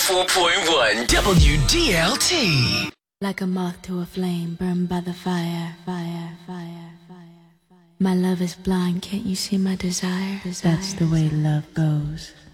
104.1 WDLT. Like a moth to a flame, burned by the fire, fire, fire, fire. My love is blind, can't you see my desire? That's the way love goes.